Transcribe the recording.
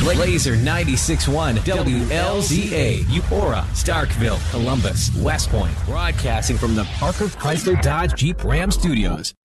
Laser 96.1 WLZA, Eupora, Starkville, Columbus, West Point. Broadcasting from the Parker Chrysler Dodge Jeep Ram Studios.